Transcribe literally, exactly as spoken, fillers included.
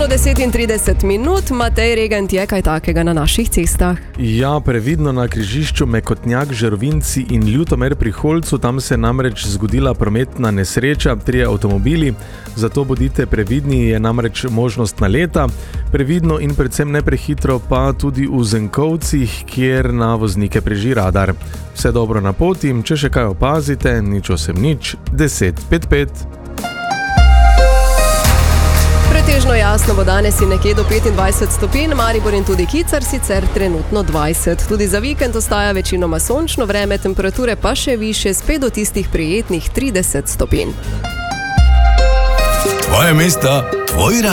Točno desetintrideset minut, Matej Regant, je kaj takega na naših cestah? Ja, previdno na križišču Mekotnjak, Žervinci in Ljutomer pri Holcu, tam se namreč zgodila prometna nesreča, trije avtomobili, zato bodite previdni, je namreč možnost naleta, previdno in predvsem ne prehitro pa tudi v Zenkovcih, kjer na voznike preži radar. Vse dobro na poti, če še kaj opazite, nič osem nič, deset pet pet. Pretežno jasno bo danes in nekje do petindvajset stopinj, Maribor in tudi Kicar sicer trenutno dvajset. Tudi za vikend ostaja večinoma sončno vreme, temperature pa še više, spet do tistih prijetnih trideset stopinj. Tvoje mesto, tvoj